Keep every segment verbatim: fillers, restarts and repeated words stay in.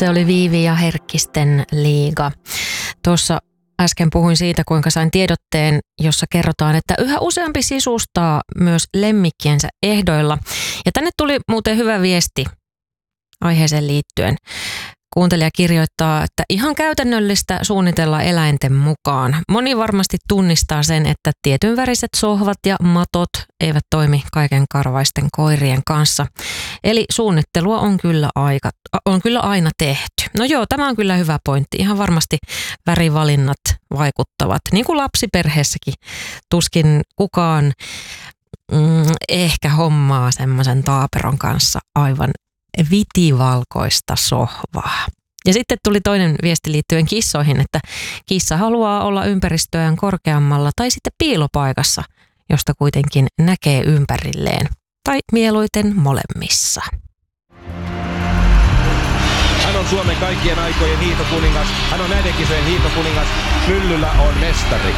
Se oli Viivi ja Herkkisten liiga. Tuossa äsken puhuin siitä, kuinka sain tiedotteen, jossa kerrotaan, että yhä useampi sisustaa myös lemmikkiensä ehdoilla. Ja tänne tuli muuten hyvä viesti aiheeseen liittyen. Kuuntelija kirjoittaa, että ihan käytännöllistä suunnitella eläinten mukaan. Moni varmasti tunnistaa sen, että tietyn väriset sohvat ja matot eivät toimi kaiken karvaisten koirien kanssa. Eli suunnittelua on kyllä, aika, on kyllä aina tehty. No joo, tämä on kyllä hyvä pointti. Ihan varmasti värivalinnat vaikuttavat. Niin kuin lapsiperheessäkin tuskin kukaan mm, ehkä hommaa semmoisen taaperon kanssa aivan vitivalkoista sohvaa. Ja sitten tuli toinen viesti liittyen kissoihin, että kissa haluaa olla ympäristöään korkeammalla tai sitten piilopaikassa, josta kuitenkin näkee ympärilleen. Tai mieluiten molemmissa. Hän on Suomen kaikkien aikojen hiihtokuningas. Hän on näiden kisojen hiihtokuningas. Myllyllä on mestari.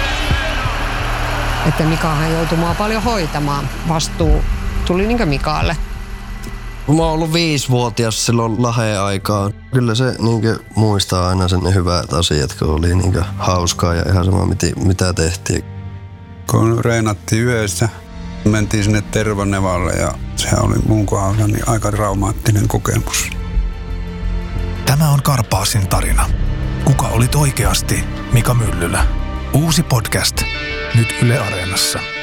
Että Mikahan joutui mua paljon hoitamaan. Vastuu tuli niinkö Mikaalle. Mä oon ollut viisivuotias silloin Laheen aikaan. Kyllä se niinkö muistaa aina sen ne hyvät asiat, kun oli niinkö hauskaa ja ihan sama mitä tehtiin. Kun reenattiin yhdessä, mentiin sinne Tervanevalle ja se oli mun kohdalla niin aika traumaattinen kokemus. Tämä on Karpaasin tarina. Kuka olit oikeasti Mika Myllylä? Uusi podcast nyt Yle Areenassa.